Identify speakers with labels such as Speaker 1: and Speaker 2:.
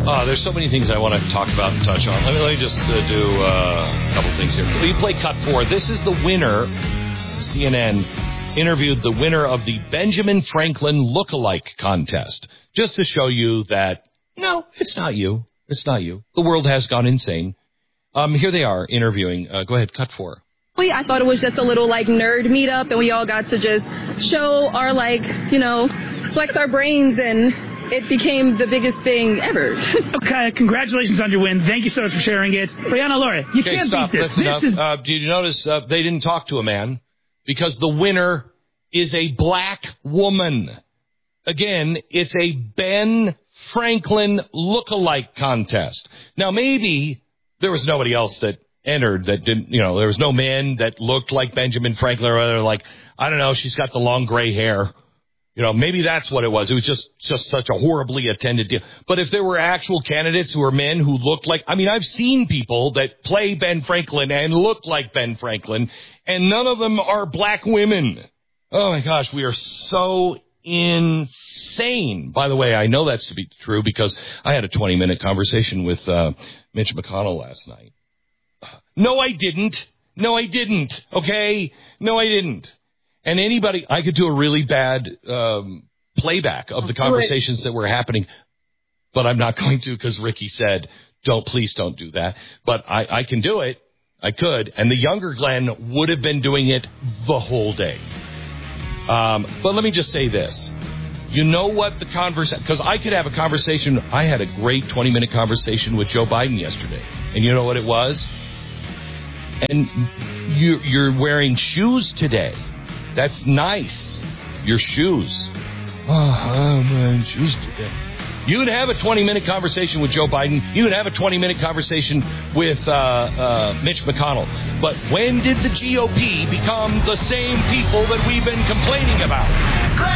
Speaker 1: There's so many things I want to talk about and touch on. Let me just do a couple things here. We play cut 4. This is the winner. CNN interviewed the winner of the Benjamin Franklin Lookalike Contest. Just to show you that, no, it's not you. It's not you. The world has gone insane. Here they are interviewing. Go ahead, cut 4.
Speaker 2: I thought it was just a little, nerd meetup, and we all got to just show our, flex our brains, and it became the biggest thing ever.
Speaker 3: Okay, congratulations on your win. Thank you so much for sharing it. Brianna, Laura, you can't
Speaker 1: stop.
Speaker 3: beat this.
Speaker 1: That's enough. Did you notice they didn't talk to a man? Because the winner is a black woman. Again, it's a Ben Franklin lookalike contest. Now, maybe there was nobody else that entered that didn't, there was no man that looked like Benjamin Franklin, or other, I don't know, she's got the long gray hair. Maybe that's what it was. It was just such a horribly attended deal. But if there were actual candidates who were men who looked like, I've seen people that play Ben Franklin and look like Ben Franklin, and none of them are black women. Oh my gosh, we are so insane. By the way, I know that's to be true because I had a 20-minute conversation with Mitch McConnell last night. No, I didn't. Okay? No, I didn't. And anybody, I could do a really bad playback of the conversations that were happening, but I'm not going to because Ricky said, please don't do that. But I can do it. I could. And the younger Glenn would have been doing it the whole day. But let me just say this. You know what the conversation, because I could have a conversation. I had a great 20-minute conversation with Joe Biden yesterday. And you know what it was? And you're wearing shoes today. That's nice. Your shoes. I'm wearing shoes today. You would have a 20-minute conversation with Joe Biden. You would have a 20-minute conversation with Mitch McConnell. But when did the GOP become the same people that we've been complaining about?